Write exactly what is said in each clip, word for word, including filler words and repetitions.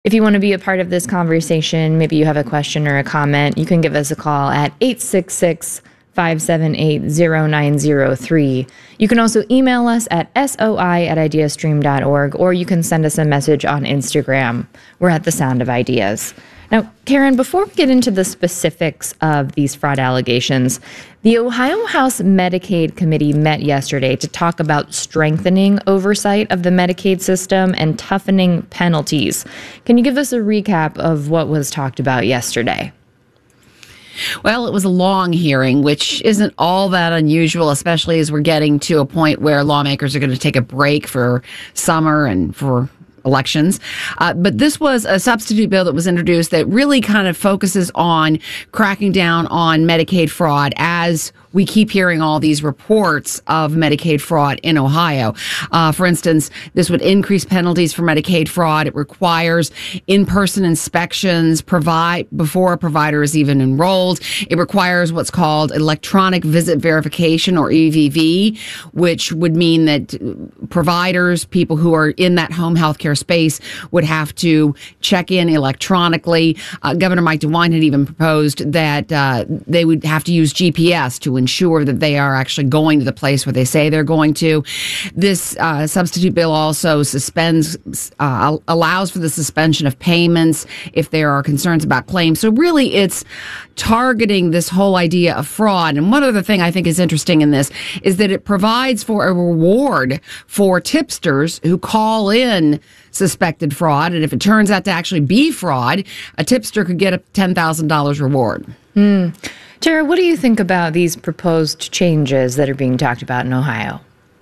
If you want to be a part of this conversation, maybe you have a question or a comment, you can give us a call at eight six six, five seven eight, zero nine zero three. You can also email us at soi at ideastream dot org, or you can send us a message on Instagram. We're at The Sound of Ideas. Now, Karen, before we get into the specifics of these fraud allegations, the Ohio House Medicaid Committee met yesterday to talk about strengthening oversight of the Medicaid system and toughening penalties. Can you give us a recap of what was talked about yesterday? Well, it was a long hearing, which isn't all that unusual, especially as we're getting to a point where lawmakers are going to take a break for summer and for elections. Uh, but this was a substitute bill that was introduced that really kind of focuses on cracking down on Medicaid fraud as we keep hearing all these reports of Medicaid fraud in Ohio. Uh, for instance, this would increase penalties for Medicaid fraud. It requires in-person inspections provide before a provider is even enrolled. It requires what's called electronic visit verification, or E V V, which would mean that providers, people who are in that home health care space, would have to check in electronically. Uh, Governor Mike DeWine had even proposed that uh, they would have to use G P S to ensure that they are actually going to the place where they say they're going to. This uh, substitute bill also suspends, uh, allows for the suspension of payments if there are concerns about claims. So really, it's targeting this whole idea of fraud. And one other thing I think is interesting in this is that it provides for a reward for tipsters who call in suspected fraud. And if it turns out to actually be fraud, a tipster could get a ten thousand dollars reward. Mm. Tara, what do you think about these proposed changes that are being talked about in Ohio?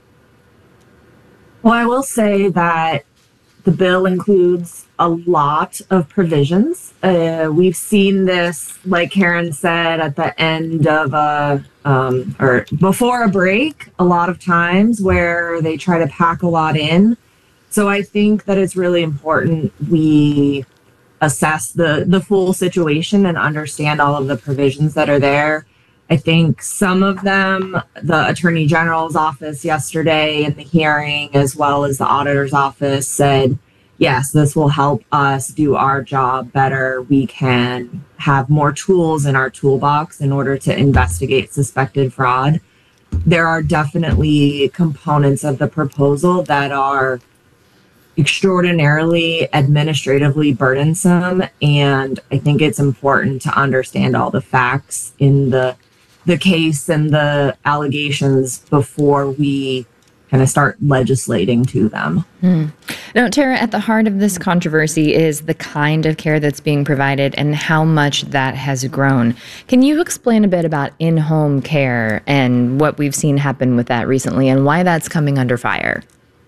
Well, I will say that the bill includes a lot of provisions. Uh, we've seen this, like Karen said, at the end of a, um, or before a break, a lot of times where they try to pack a lot in. So I think that it's really important we assess the, the full situation and understand all of the provisions that are there. I think some of them, the Attorney General's office yesterday in the hearing, as well as the auditor's office, said, yes, this will help us do our job better. We can have more tools in our toolbox in order to investigate suspected fraud. There are definitely components of the proposal that are extraordinarily administratively burdensome, and I think it's important to understand all the facts in the the case and the allegations before we kind of start legislating to them. Hmm. Now, Tara, at the heart of this controversy is the kind of care that's being provided and how much that has grown. Can you explain a bit about in-home care and what we've seen happen with that recently and why that's coming under fire?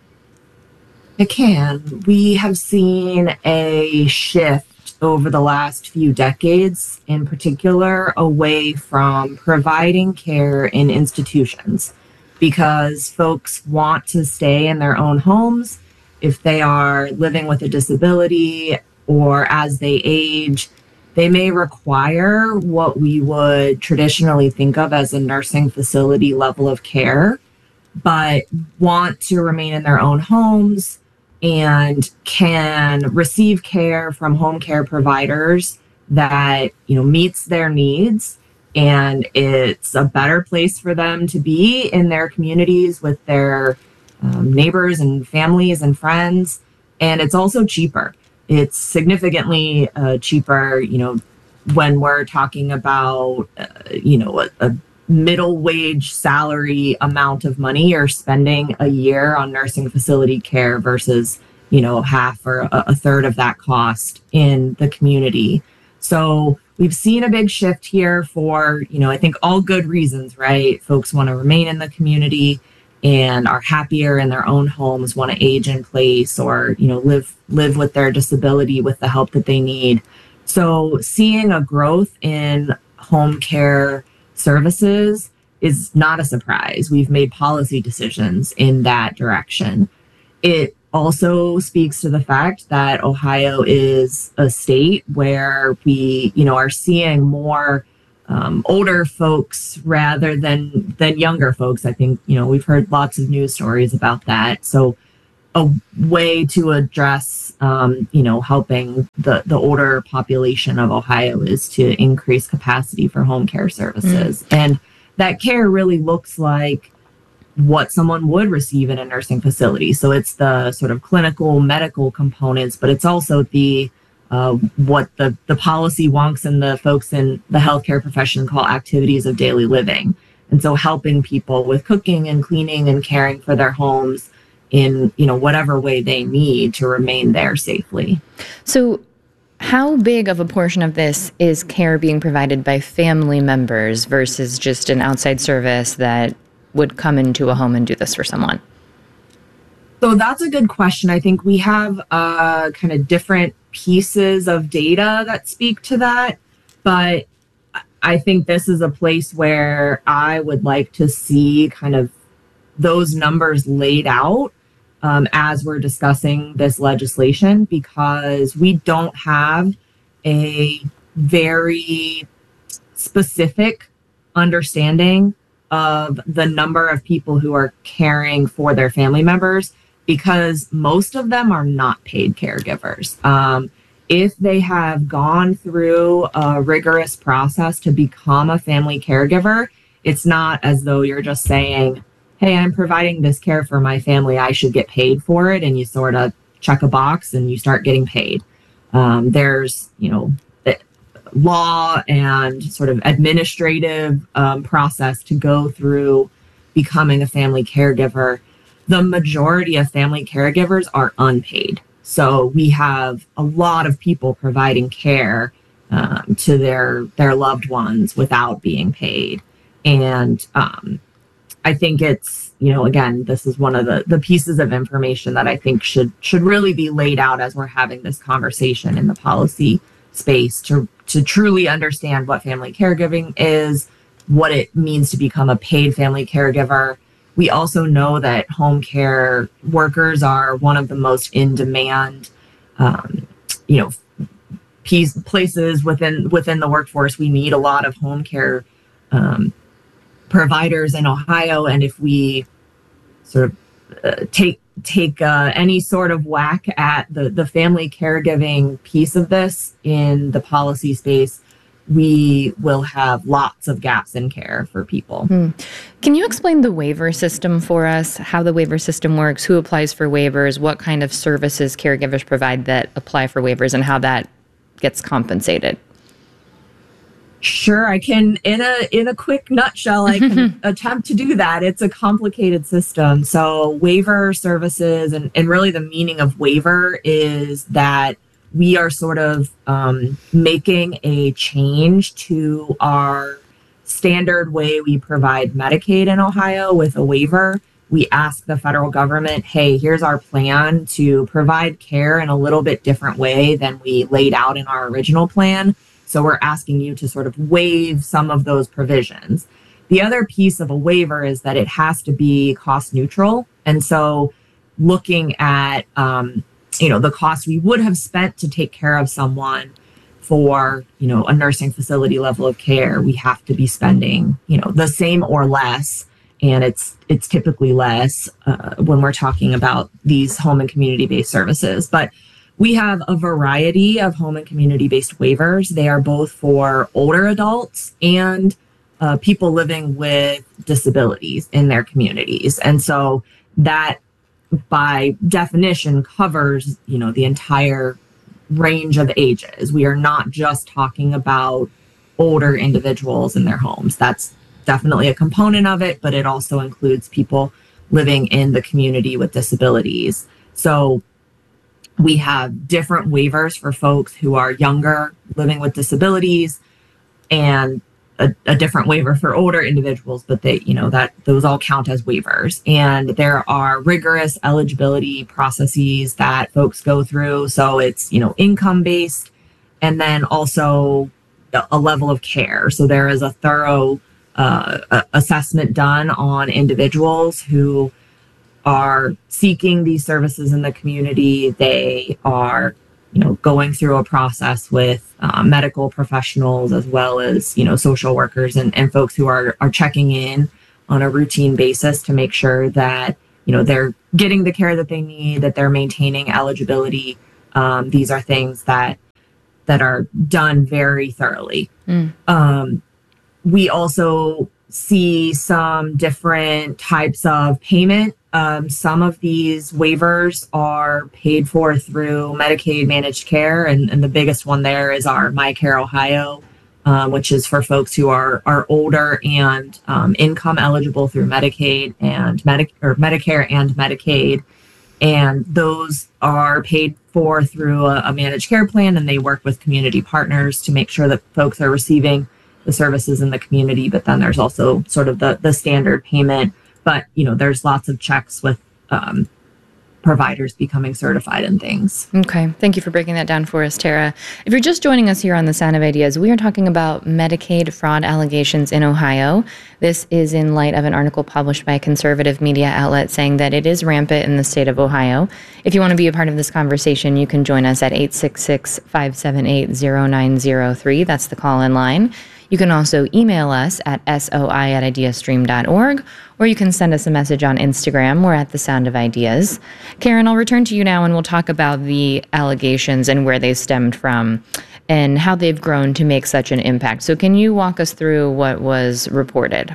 I can. We have seen a shift over the last few decades, in particular, away from providing care in institutions because folks want to stay in their own homes if they are living with a disability, or as they age, they may require what we would traditionally think of as a nursing facility level of care, but want to remain in their own homes and can receive care from home care providers that, you know, meets their needs. And it's a better place for them to be in their communities with their um, neighbors and families and friends. And it's also cheaper. It's significantly uh, cheaper, you know, when we're talking about, uh, you know, a, a middle wage salary amount of money you're spending a year on nursing facility care versus, you know, half or a, a third of that cost in the community. So we've seen a big shift here for, you know, I think all good reasons, right? Folks want to remain in the community and are happier in their own homes, want to age in place, or, you know, live live with their disability with the help that they need. So seeing a growth in home care services is not a surprise. We've made policy decisions in that direction. It also speaks to the fact that Ohio is a state where we, you know, are seeing more um, older folks rather than than younger folks. I think, you know, we've heard lots of news stories about that. So a way to address, um, you know, helping the, the older population of Ohio is to increase capacity for home care services. Mm. And that care really looks like what someone would receive in a nursing facility. So it's the sort of clinical medical components, but it's also the uh, what the, the policy wonks and the folks in the healthcare profession call activities of daily living. And so helping people with cooking and cleaning and caring for their homes in, you know, whatever way they need to remain there safely. So how big of a portion of this is care being provided by family members versus just an outside service that would come into a home and do this for someone? So that's a good question. I think we have uh, kind of different pieces of data that speak to that, but I think this is a place where I would like to see kind of those numbers laid out um, as we're discussing this legislation, because we don't have a very specific understanding of the number of people who are caring for their family members, because most of them are not paid caregivers. Um, if they have gone through a rigorous process to become a family caregiver, it's not as though you're just saying, hey, I'm providing this care for my family, I should get paid for it. And you sort of check a box and you start getting paid. Um, there's, you know, law and sort of administrative um, process to go through becoming a family caregiver. The majority of family caregivers are unpaid. So we have a lot of people providing care um, to their their loved ones without being paid. And um, I think it's, you know, again, this is one of the, the pieces of information that I think should should really be laid out as we're having this conversation in the policy space to to truly understand what family caregiving is, what it means to become a paid family caregiver. We also know that home care workers are one of the most in demand, um, you know, piece, places within within the workforce. We need a lot of home care um, providers in Ohio, and if we sort of uh, take take uh, any sort of whack at the, the family caregiving piece of this in the policy space, we will have lots of gaps in care for people. Hmm. Can you explain the waiver system for us, how the waiver system works, who applies for waivers, what kind of services caregivers provide that apply for waivers, and how that gets compensated? Sure, I can, in a in a quick nutshell, I can attempt to do that. It's a complicated system. So waiver services, and, and really the meaning of waiver is that we are sort of um, making a change to our standard way we provide Medicaid in Ohio with a waiver. We ask the federal government, hey, here's our plan to provide care in a little bit different way than we laid out in our original plan. So we're asking you to sort of waive some of those provisions. The other piece of a waiver is that it has to be cost neutral. And so looking at, um, you know, the cost we would have spent to take care of someone for, you know, a nursing facility level of care, we have to be spending, you know, the same or less. And it's it's typically less uh, when we're talking about these home and community-based services. But we have a variety of home and community-based waivers. They are both for older adults and uh, people living with disabilities in their communities. And so that, by definition, covers, you know, the entire range of ages. We are not just talking about older individuals in their homes. That's definitely a component of it, but it also includes people living in the community with disabilities. So we have different waivers for folks who are younger, living with disabilities, and a, a different waiver for older individuals, but they, you know, that those all count as waivers. And there are rigorous eligibility processes that folks go through. So it's, you know, income based, and then also a, a level of care. So there is a thorough uh, assessment done on individuals who are seeking these services in the community. They are, you know, going through a process with uh, medical professionals, as well as, you know, social workers and, and folks who are, are checking in on a routine basis to make sure that you know, they're getting the care that they need, that they're maintaining eligibility. Um, these are things that that are done very thoroughly. Mm. Um, we also see some different types of payment. Um, some of these waivers are paid for through Medicaid managed care, and, and the biggest one there is our MyCare Ohio, uh, which is for folks who are are older and um, income eligible through Medicaid and Medi- or Medicare and Medicaid. And those are paid for through a, a managed care plan, and they work with community partners to make sure that folks are receiving the services in the community. But then there's also sort of the, the standard payment. But, you know, there's lots of checks with um, providers becoming certified and things. Okay. Thank you for breaking that down for us, Tara. If you're just joining us here on The Sound of Ideas, we are talking about Medicaid fraud allegations in Ohio. This is in light of an article published by a conservative media outlet saying that it is rampant in the state of Ohio. If you want to be a part of this conversation, you can join us at eight six six, five seven eight, zero nine zero three. That's the call-in line. You can also email us at soi at ideastream dot org, or you can send us a message on Instagram. We're at The Sound of Ideas. Karen, I'll return to you now, and we'll talk about the allegations and where they stemmed from and how they've grown to make such an impact. So can you walk us through what was reported?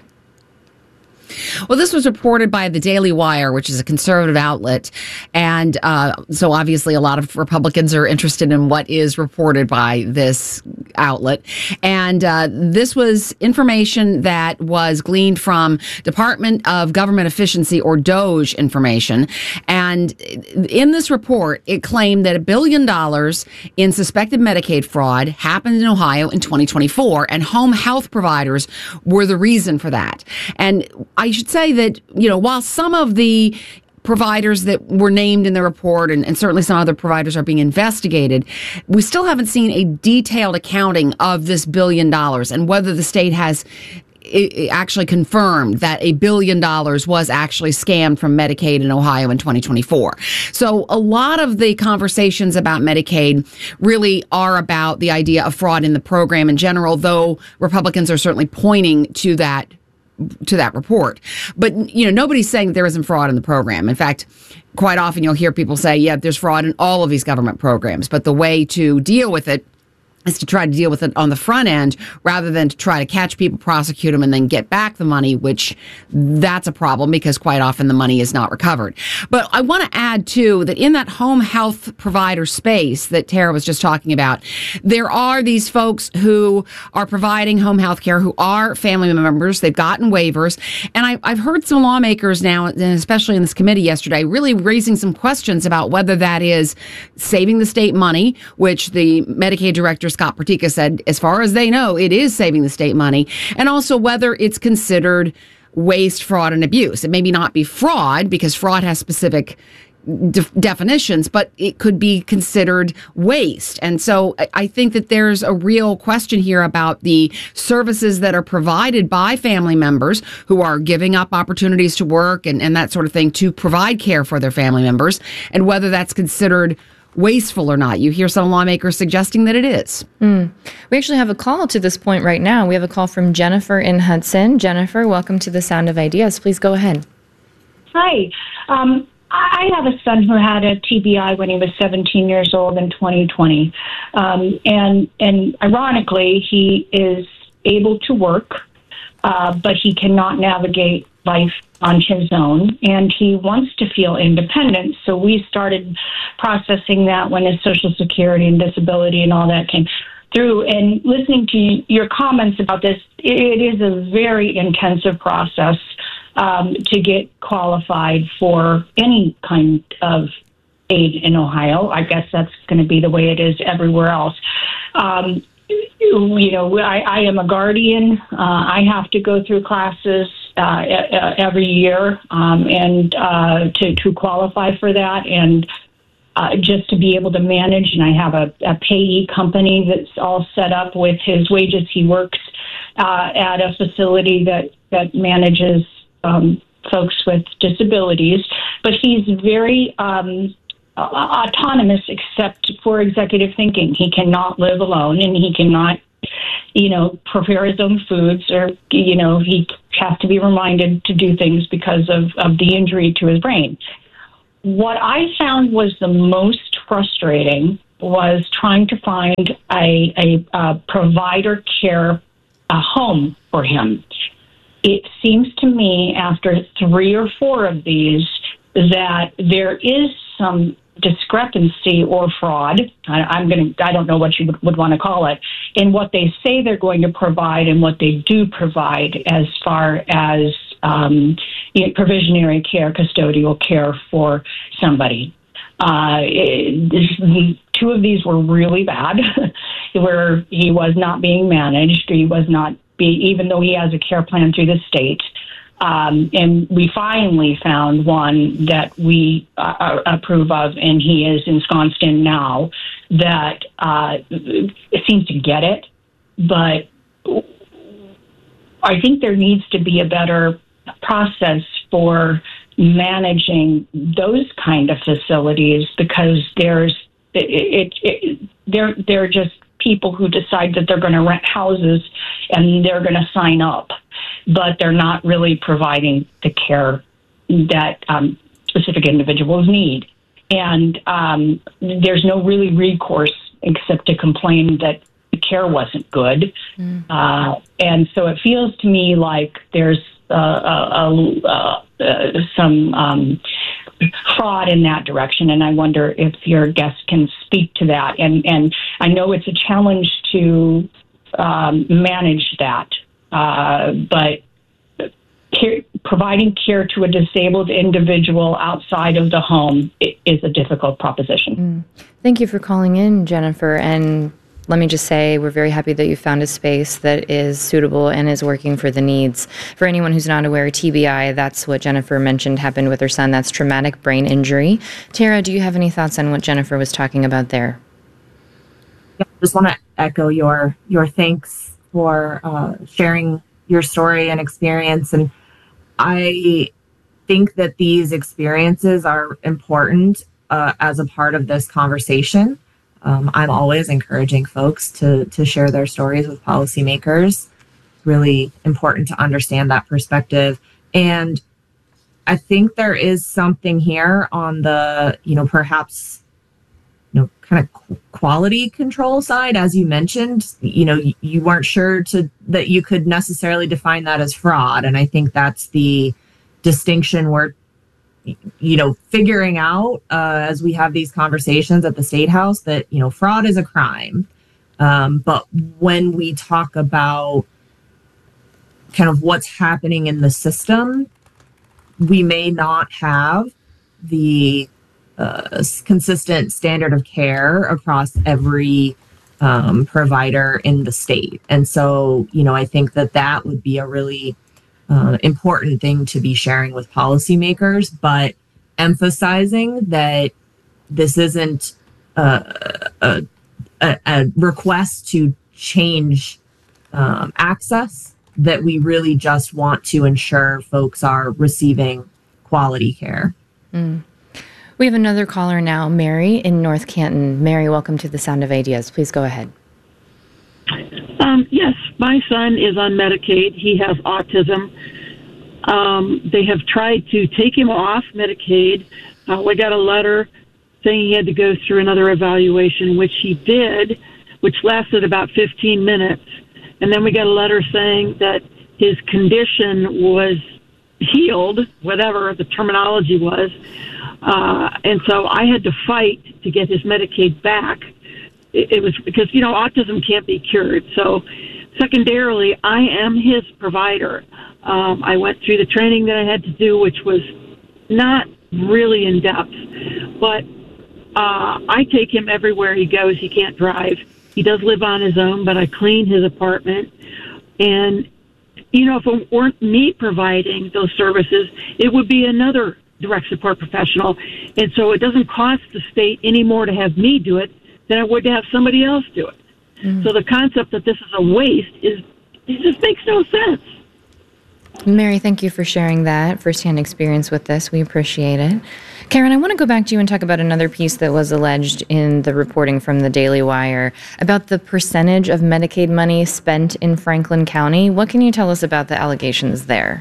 Well, this was reported by the Daily Wire, which is a conservative outlet. And uh, so obviously a lot of Republicans are interested in what is reported by this outlet. And uh, this was information that was gleaned from Department of Government Efficiency, or DOGE, information. And in this report, it claimed that a billion dollars in suspected Medicaid fraud happened in Ohio in twenty twenty-four, and home health providers were the reason for that. And I should say that, you know, while some of the providers that were named in the report, and, and certainly some other providers are being investigated, we still haven't seen a detailed accounting of this billion dollars and whether the state has it actually confirmed that a billion dollars was actually scammed from Medicaid in Ohio in twenty twenty-four. So a lot of the conversations about Medicaid really are about the idea of fraud in the program in general, though Republicans are certainly pointing to that to that report. But, you know, nobody's saying that there isn't fraud in the program. In fact, quite often you'll hear people say, yeah, there's fraud in all of these government programs. But the way to deal with it is to try to deal with it on the front end rather than to try to catch people, prosecute them, and then get back the money, which that's a problem because quite often the money is not recovered. But I want to add, too, that in that home health provider space that Tara was just talking about, there are these folks who are providing home health care who are family members. They've gotten waivers. And I, I've heard some lawmakers now, and especially in this committee yesterday, really raising some questions about whether that is saving the state money, which the Medicaid director Scott Pertica said, as far as they know, it is saving the state money, and also whether it's considered waste, fraud, and abuse. It may be not be fraud because fraud has specific de- definitions, but it could be considered waste. And so I, I think that there's a real question here about the services that are provided by family members who are giving up opportunities to work and, and that sort of thing to provide care for their family members, and whether that's considered wasteful or not. You hear some lawmakers suggesting that it is. Mm. We actually have a call to this point right now. We have a call from Jennifer in Hudson. Jennifer, welcome to The Sound of Ideas. Please go ahead. Hi. Um, I have a son who had a T B I when he was seventeen years old in twenty twenty. Um, and, and ironically, he is able to work, uh, but he cannot navigate life on his own, and he wants to feel independent. So we started processing that when his Social Security and disability and all that came through. And listening to your comments about this, it is a very intensive process um, to get qualified for any kind of aid in Ohio. I guess that's going to be the way it is everywhere else. Um, you know, I, I am a guardian. Uh, I have to go through classes uh, every year um, and uh, to, to qualify for that, and uh, just to be able to manage. And I have a, a payee company that's all set up with his wages. He works uh, at a facility that, that manages um, folks with disabilities, but he's very um, autonomous except for executive thinking. He cannot live alone, and he cannot you know, prepare his own foods, or, you know, he has to be reminded to do things because of, of the injury to his brain. What I found was the most frustrating was trying to find a, a, a provider care a home for him. It seems to me after three or four of these that there is some discrepancy or fraud. I, I'm going to, I don't know what you would, would want to call it, in what they say they're going to provide and what they do provide as far as um, you know, provisionary care, custodial care for somebody. Uh, it, this, two of these were really bad, where he was not being managed. He was not be, even though he has a care plan through the state. Um, and we finally found one that we uh, approve of, and he is ensconced in now, that uh, it seems to get it. But I think there needs to be a better process for managing those kind of facilities, because there's it, it, it they're they're just people who decide that they're going to rent houses and they're going to sign up, but they're not really providing the care that um, specific individuals need. And um, there's no really recourse except to complain that the care wasn't good. Mm. Uh, and so it feels to me like there's uh, uh, uh, uh, some um, fraud in that direction. And I wonder if your guest can speak to that. And, and I know it's a challenge to um, manage that, uh, but care, providing care to a disabled individual outside of the home is a difficult proposition. Mm. Thank you for calling in, Jennifer. And let me just say, we're very happy that you found a space that is suitable and is working for the needs. For anyone who's not aware, T B I, that's what Jennifer mentioned happened with her son. That's traumatic brain injury. Tara, do you have any thoughts on what Jennifer was talking about there? Yeah, I just want to echo your your thanks for uh, sharing your story and experience. And I think that these experiences are important uh, as a part of this conversation. Um, I'm always encouraging folks to to share their stories with policymakers. Really important to understand that perspective. And I think there is something here on the, you know, perhaps, you know, kind of qu- quality control side, as you mentioned. You know, you, you weren't sure to that you could necessarily define that as fraud. And I think that's the distinction we're, you know, figuring out uh, as we have these conversations at the State House, that, you know, fraud is a crime. Um, but when we talk about kind of what's happening in the system, we may not have the uh, essential standard of care across every um, provider in the state. And so, you know, I think that that would be a really Uh, important thing to be sharing with policymakers, but emphasizing that this isn't uh, a, a, a request to change um, access, that we really just want to ensure folks are receiving quality care. Mm. We have another caller now, Mary in North Canton. Mary, welcome to the Sound of Ideas. Please go ahead. Um, yes, my son is on Medicaid. He has autism. Um, they have tried to take him off Medicaid. Uh, we got a letter saying he had to go through another evaluation, which he did, which lasted about fifteen minutes. And then we got a letter saying that his condition was healed, whatever the terminology was. Uh, and so I had to fight to get his Medicaid back. It was because, you know, autism can't be cured. So secondarily, I am his provider. Um, I went through the training that I had to do, which was not really in depth. But uh, I take him everywhere he goes. He can't drive. He does live on his own, but I clean his apartment. And, you know, if it weren't me providing those services, it would be another direct support professional. And so it doesn't cost the state any more to have me do it than it would to have somebody else do it. Mm. So the concept that this is a waste is, it just makes no sense. Mary, thank you for sharing that firsthand experience with us. We appreciate it. Karen, I want to go back to you and talk about another piece that was alleged in the reporting from the Daily Wire about the percentage of Medicaid money spent in Franklin County. What can you tell us about the allegations there?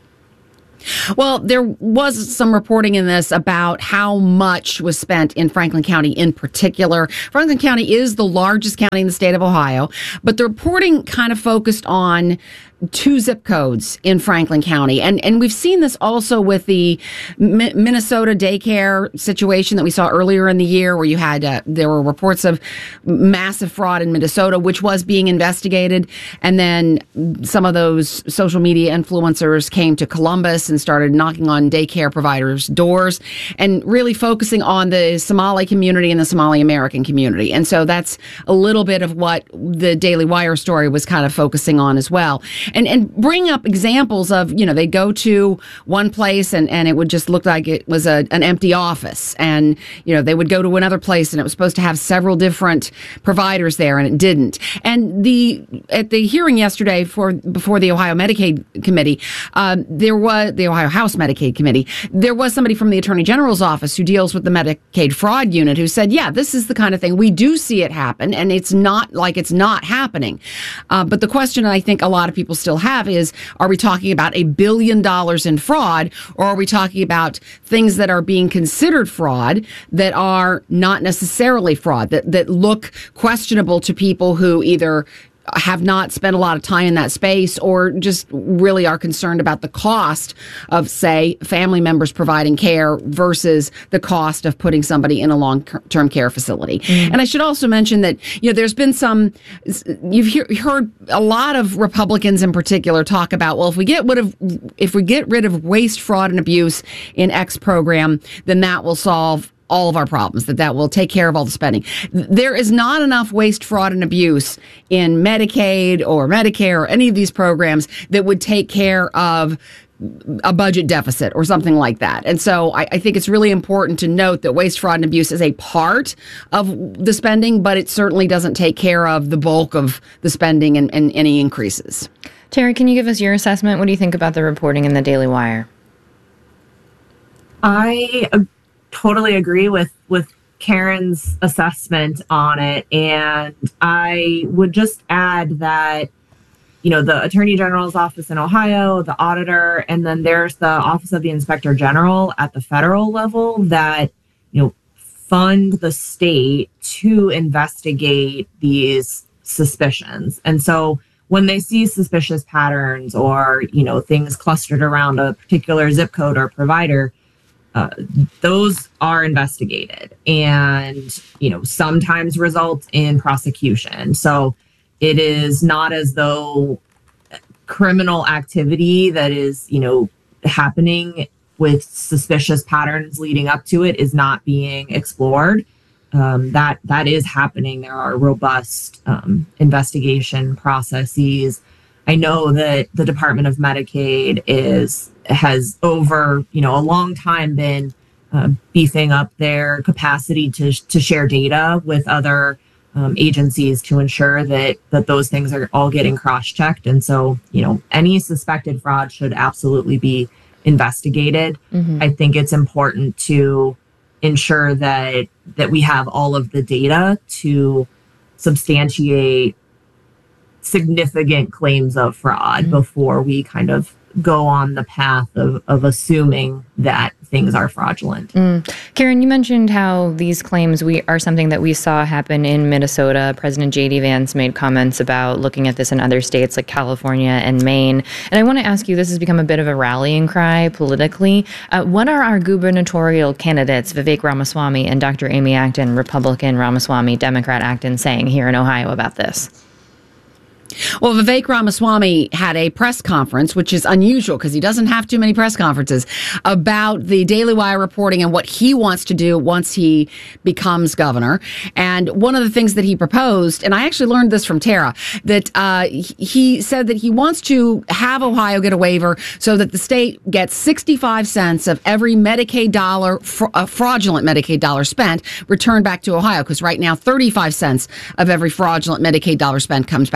Well, there was some reporting in this about how much was spent in Franklin County in particular. Franklin County is the largest county in the state of Ohio, but the reporting kind of focused on two zip codes in Franklin County. And and we've seen this also with the Mi- Minnesota daycare situation that we saw earlier in the year, where you had, uh, there were reports of massive fraud in Minnesota, which was being investigated. And then some of those social media influencers came to Columbus and started knocking on daycare providers' doors and really focusing on the Somali community and the Somali American community. And so that's a little bit of what the Daily Wire story was kind of focusing on as well. And and bring up examples of, you know, they'd go to one place and, and it would just look like it was a, an empty office. And, you know, they would go to another place and it was supposed to have several different providers there and it didn't. And the at the hearing yesterday for before the Ohio Medicaid Committee, um, there was the Ohio House Medicaid Committee, there was somebody from the Attorney General's office who deals with the Medicaid fraud unit who said, yeah, this is the kind of thing. We do see it happen and it's not like it's not happening. Uh, but the question I think a lot of people still have is, are we talking about a billion dollars in fraud, or are we talking about things that are being considered fraud that are not necessarily fraud, that, that look questionable to people who either have not spent a lot of time in that space or just really are concerned about the cost of, say, family members providing care versus the cost of putting somebody in a long-term care facility. Mm. And I should also mention that, you know, there's been some, you've hear, heard a lot of Republicans in particular talk about, well, if we get rid of, if we get rid of waste, fraud, and abuse in X program, then that will solve all of our problems, that that will take care of all the spending. There is not enough waste, fraud, and abuse in Medicaid or Medicare or any of these programs that would take care of a budget deficit or something like that. And so I, I think it's really important to note that waste, fraud, and abuse is a part of the spending, but it certainly doesn't take care of the bulk of the spending and, and any increases. Terry, can you give us your assessment? What do you think about the reporting in the Daily Wire? I uh, totally agree with, with Karen's assessment on it. And I would just add that, you know, the Attorney General's office in Ohio, the auditor, and then there's the Office of the Inspector General at the federal level that, you know, fund the state to investigate these suspicions. And so when they see suspicious patterns or, you know, things clustered around a particular zip code or provider, uh, those are investigated and, you know, sometimes result in prosecution. So it is not as though criminal activity that is, you know, happening with suspicious patterns leading up to it is not being explored. Um, that that is happening. There are robust um, investigation processes. I know that the Department of Medicaid is has over, you know, a long time been uh, beefing up their capacity to to share data with other um, agencies to ensure that that those things are all getting cross-checked. And so, you know, any suspected fraud should absolutely be investigated. Mm-hmm. I think it's important to ensure that that we have all of the data to substantiate significant claims of fraud mm-hmm. before we kind of go on the path of, of assuming that things are fraudulent. Mm. Karen, you mentioned how these claims we are something that we saw happen in Minnesota. President J D Vance made comments about looking at this in other states like California and Maine. And I want to ask you, this has become a bit of a rallying cry politically. Uh, what are our gubernatorial candidates, Vivek Ramaswamy and Doctor Amy Acton, Republican, Ramaswamy, Democrat Acton, saying here in Ohio about this? Well, Vivek Ramaswamy had a press conference, which is unusual because he doesn't have too many press conferences, about the Daily Wire reporting and what he wants to do once he becomes governor. And one of the things that he proposed, and I actually learned this from Tara, that uh, he said that he wants to have Ohio get a waiver so that the state gets sixty-five cents of every Medicaid dollar, fr- uh, fraudulent Medicaid dollar spent, returned back to Ohio. Because right now, thirty-five cents of every fraudulent Medicaid dollar spent comes back to Ohio.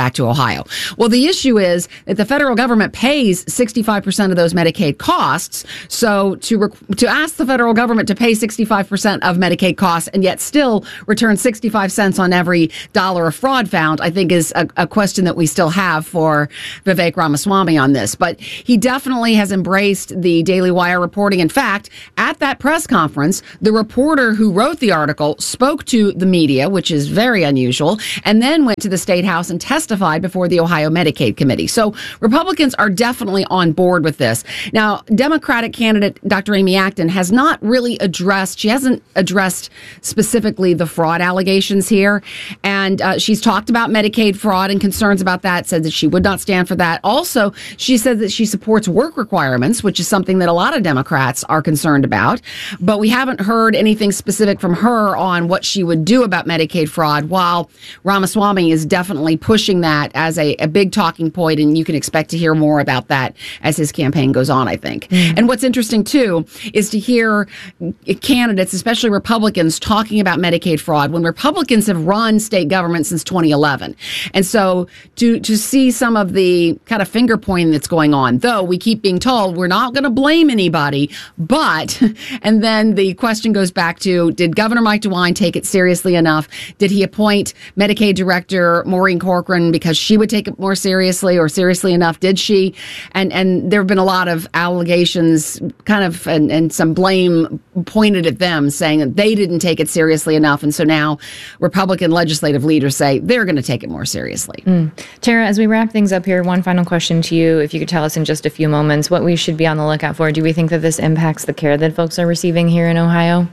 Ohio. Well, the issue is that the federal government pays sixty-five percent of those Medicaid costs. So to rec- to ask the federal government to pay sixty-five percent of Medicaid costs and yet still return sixty-five cents on every dollar of fraud found, I think is a, a question that we still have for Vivek Ramaswamy on this. But he definitely has embraced the Daily Wire reporting. In fact, at that press conference, the reporter who wrote the article spoke to the media, which is very unusual, and then went to the State House and testified before the Ohio Medicaid Committee. So Republicans are definitely on board with this. Now, Democratic candidate Doctor Amy Acton has not really addressed, she hasn't addressed specifically the fraud allegations here. And uh, she's talked about Medicaid fraud and concerns about that, said that she would not stand for that. Also, she said that she supports work requirements, which is something that a lot of Democrats are concerned about. But we haven't heard anything specific from her on what she would do about Medicaid fraud, while Ramaswamy is definitely pushing that as a, a big talking point, and you can expect to hear more about that as his campaign goes on, I think. Mm. And what's interesting, too, is to hear candidates, especially Republicans, talking about Medicaid fraud when Republicans have run state government since twenty eleven. And so to to see some of the kind of finger pointing that's going on, though we keep being told we're not going to blame anybody, but, and then the question goes back to, did Governor Mike DeWine take it seriously enough? Did he appoint Medicaid Director Maureen Corcoran because she would take it more seriously, or seriously enough? Did she? And and there have been a lot of allegations kind of and, and some blame pointed at them, saying that they didn't take it seriously enough. And so now Republican legislative leaders say they're going to take it more seriously. Mm. Tara, as we wrap things up here, one final question to you. If you could tell us in just a few moments what we should be on the lookout for. Do we think that this impacts the care that folks are receiving here in Ohio?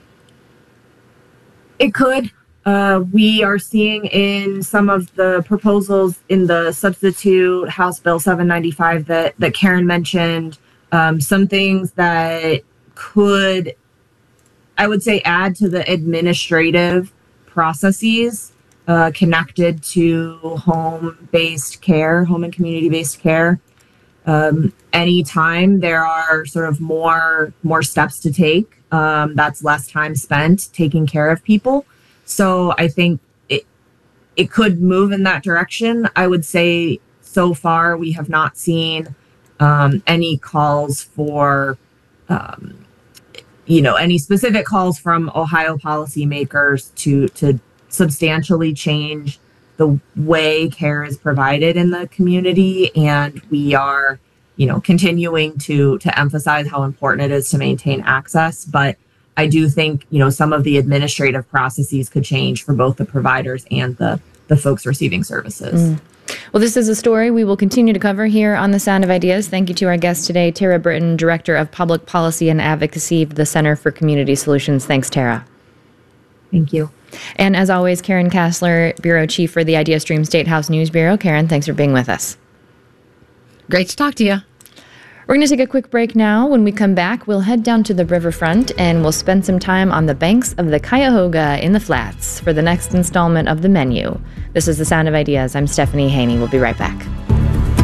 It could. Uh, we are seeing in some of the proposals in the substitute House Bill seven ninety-five that, that Karen mentioned, um, some things that could, I would say, add to the administrative processes uh, connected to home-based care, home and community-based care. Um, anytime there are sort of more more steps to take, um, that's less time spent taking care of people. So I think it it could move in that direction. I would say so far we have not seen um, any calls for, um, you know, any specific calls from Ohio policymakers to to substantially change the way care is provided in the community. And we are, you know, continuing to to emphasize how important it is to maintain access. But I do think, you know, some of the administrative processes could change for both the providers and the, the folks receiving services. Mm. Well, this is a story we will continue to cover here on The Sound of Ideas. Thank you to our guest today, Tara Britton, Director of Public Policy and Advocacy of the Center for Community Solutions. Thanks, Tara. Thank you. And as always, Karen Kassler, Bureau Chief for the IdeaStream State House News Bureau. Karen, thanks for being with us. Great to talk to you. We're going to take a quick break now. When we come back, we'll head down to the riverfront and we'll spend some time on the banks of the Cuyahoga in the Flats for the next installment of The Menu. This is The Sound of Ideas. I'm Stephanie Haney. We'll be right back.